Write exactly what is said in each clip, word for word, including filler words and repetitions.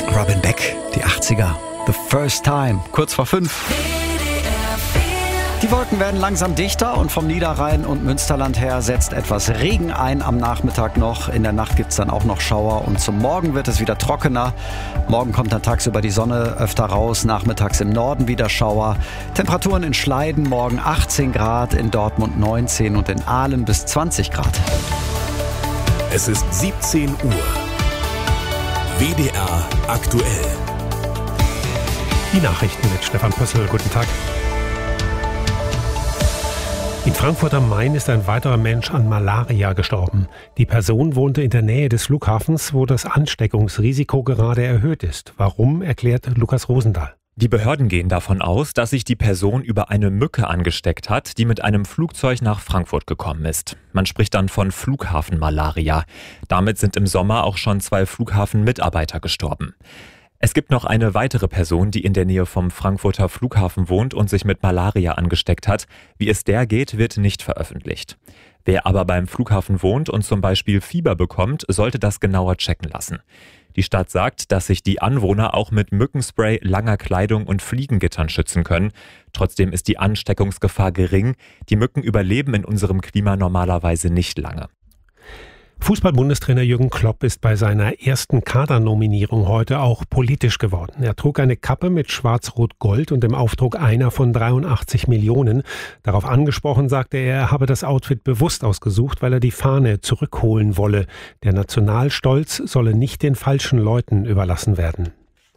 Robin Beck, die achtziger. The First Time, kurz vor fünf. Die Wolken werden langsam dichter und vom Niederrhein und Münsterland her setzt etwas Regen ein am Nachmittag noch. In der Nacht gibt es dann auch noch Schauer und zum Morgen wird es wieder trockener. Morgen kommt dann tagsüber die Sonne öfter raus, nachmittags im Norden wieder Schauer. Temperaturen in Schleiden morgen achtzehn Grad, in Dortmund neunzehn und in Aalen bis zwanzig Grad. Es ist siebzehn Uhr. W D R aktuell. Die Nachrichten mit Stefan Pössl. Guten Tag. In Frankfurt am Main ist ein weiterer Mensch an Malaria gestorben. Die Person wohnte in der Nähe des Flughafens, wo das Ansteckungsrisiko gerade erhöht ist. Warum, erklärt Lukas Rosendahl. Die Behörden gehen davon aus, dass sich die Person über eine Mücke angesteckt hat, die mit einem Flugzeug nach Frankfurt gekommen ist. Man spricht dann von Flughafenmalaria. Damit sind im Sommer auch schon zwei Flughafenmitarbeiter gestorben. Es gibt noch eine weitere Person, die in der Nähe vom Frankfurter Flughafen wohnt und sich mit Malaria angesteckt hat. Wie es der geht, wird nicht veröffentlicht. Wer aber beim Flughafen wohnt und zum Beispiel Fieber bekommt, sollte das genauer checken lassen. Die Stadt sagt, dass sich die Anwohner auch mit Mückenspray, langer Kleidung und Fliegengittern schützen können. Trotzdem ist die Ansteckungsgefahr gering. Die Mücken überleben in unserem Klima normalerweise nicht lange. Fußball-Bundestrainer Jürgen Klopp ist bei seiner ersten Kadernominierung heute auch politisch geworden. Er trug eine Kappe mit Schwarz-Rot-Gold und dem Aufdruck einer von dreiundachtzig Millionen. Darauf angesprochen sagte er, er habe das Outfit bewusst ausgesucht, weil er die Fahne zurückholen wolle. Der Nationalstolz solle nicht den falschen Leuten überlassen werden.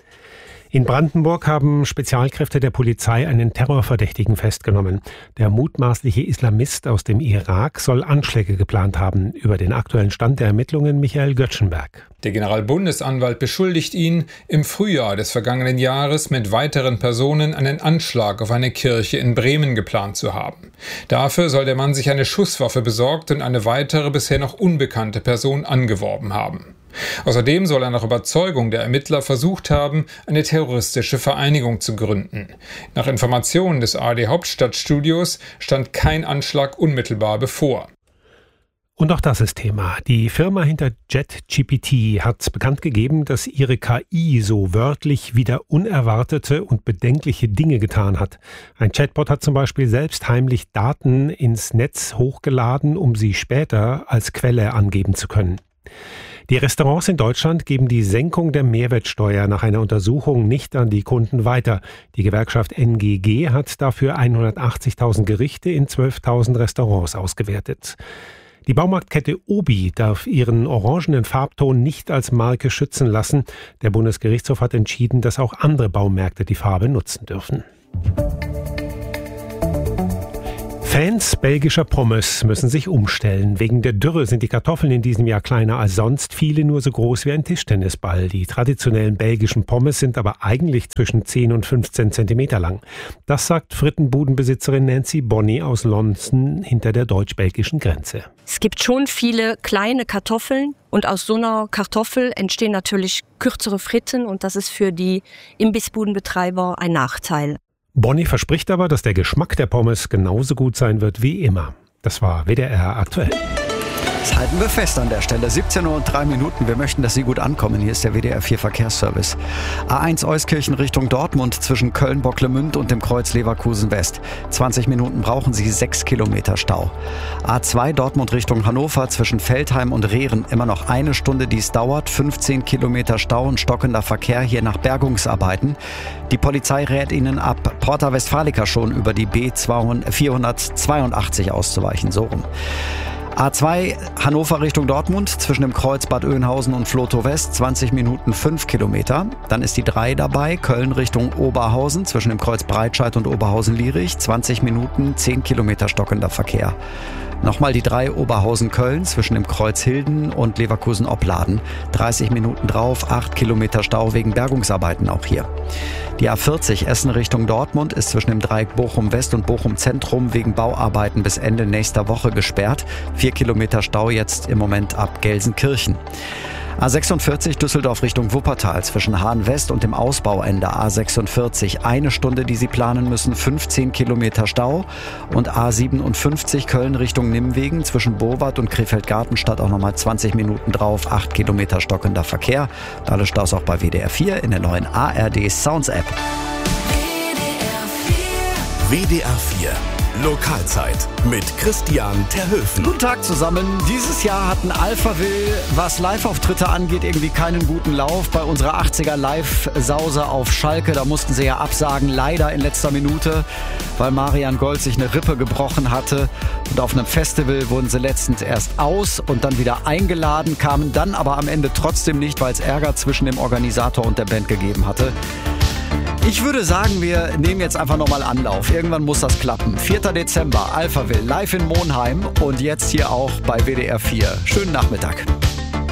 In Brandenburg haben Spezialkräfte der Polizei einen Terrorverdächtigen festgenommen. Der mutmaßliche Islamist aus dem Irak soll Anschläge geplant haben. Über den aktuellen Stand der Ermittlungen Michael Göttschenberg. Der Generalbundesanwalt beschuldigt ihn, im Frühjahr des vergangenen Jahres mit weiteren Personen einen Anschlag auf eine Kirche in Bremen geplant zu haben. Dafür soll der Mann sich eine Schusswaffe besorgt und eine weitere bisher noch unbekannte Person angeworben haben. Außerdem soll er nach Überzeugung der Ermittler versucht haben, eine terroristische Vereinigung zu gründen. Nach Informationen des A R D Hauptstadtstudios stand kein Anschlag unmittelbar bevor. Und auch das ist Thema. Die Firma hinter ChatGPT hat bekannt gegeben, dass ihre K I so wörtlich wieder unerwartete und bedenkliche Dinge getan hat. Ein Chatbot hat zum Beispiel selbst heimlich Daten ins Netz hochgeladen, um sie später als Quelle angeben zu können. Die Restaurants in Deutschland geben die Senkung der Mehrwertsteuer nach einer Untersuchung nicht an die Kunden weiter. Die Gewerkschaft N G G hat dafür hundertachtzigtausend Gerichte in zwölftausend Restaurants ausgewertet. Die Baumarktkette Obi darf ihren orangenen Farbton nicht als Marke schützen lassen. Der Bundesgerichtshof hat entschieden, dass auch andere Baumärkte die Farbe nutzen dürfen. Fans belgischer Pommes müssen sich umstellen. Wegen der Dürre sind die Kartoffeln in diesem Jahr kleiner als sonst, viele nur so groß wie ein Tischtennisball. Die traditionellen belgischen Pommes sind aber eigentlich zwischen zehn und fünfzehn Zentimeter lang. Das sagt Frittenbudenbesitzerin Nancy Bonney aus Lonson hinter der deutsch-belgischen Grenze. Es gibt schon viele kleine Kartoffeln und aus so einer Kartoffel entstehen natürlich kürzere Fritten und das ist für die Imbissbudenbetreiber ein Nachteil. Bonney verspricht aber, dass der Geschmack der Pommes genauso gut sein wird wie immer. Das war W D R aktuell. Das halten wir fest an der Stelle. siebzehn Uhr und drei Minuten. Wir möchten, dass Sie gut ankommen. Hier ist der W D R vier Verkehrsservice. A eins Euskirchen Richtung Dortmund zwischen Köln-Bocklemünd und dem Kreuz Leverkusen West. zwanzig Minuten brauchen Sie, sechs Kilometer Stau. A zwei Dortmund Richtung Hannover zwischen Veltheim und Rehren. Immer noch eine Stunde, die es dauert. fünfzehn Kilometer Stau und stockender Verkehr hier nach Bergungsarbeiten. Die Polizei rät Ihnen ab, Porta Westfalica schon über die B vierhundertzweiundachtzig auszuweichen. So rum. A zwei Hannover Richtung Dortmund zwischen dem Kreuz Bad Oeynhausen und Vlotho West, zwanzig Minuten fünf Kilometer. Dann ist die drei dabei, Köln Richtung Oberhausen zwischen dem Kreuz Breitscheid und Oberhausen-Lierich, zwanzig Minuten, zehn Kilometer stockender Verkehr. Nochmal die drei Oberhausen-Köln zwischen dem Kreuz Hilden und Leverkusen-Opladen. dreißig Minuten drauf, acht Kilometer Stau wegen Bergungsarbeiten auch hier. Die A vierzig Essen Richtung Dortmund ist zwischen dem Dreieck Bochum West und Bochum Zentrum wegen Bauarbeiten bis Ende nächster Woche gesperrt. Vier Kilometer Stau jetzt im Moment ab Gelsenkirchen. A sechsundvierzig Düsseldorf Richtung Wuppertal zwischen Hahn West und dem Ausbauende A sechsundvierzig. Eine Stunde, die Sie planen müssen, fünfzehn Kilometer Stau. Und A siebenundfünfzig Köln Richtung Nimwegen zwischen Bowat und Krefeld-Gartenstadt auch nochmal zwanzig Minuten drauf. acht Kilometer stockender Verkehr. Alle Staus auch bei W D R vier in der neuen A R D Sounds App. W D R vier Lokalzeit mit Christian Terhöfen. Guten Tag zusammen. Dieses Jahr hatten Alphaville, was Live-Auftritte angeht, irgendwie keinen guten Lauf. Bei unserer achtziger Live-Sause auf Schalke, da mussten sie ja absagen, leider in letzter Minute, weil Marian Gold sich eine Rippe gebrochen hatte. Und auf einem Festival wurden sie letztens erst aus und dann wieder eingeladen, kamen dann aber am Ende trotzdem nicht, weil es Ärger zwischen dem Organisator und der Band gegeben hatte. Ich würde sagen, wir nehmen jetzt einfach nochmal Anlauf. Irgendwann muss das klappen. vierter Dezember, Alphaville, live in Monheim und jetzt hier auch bei W D R vier. Schönen Nachmittag.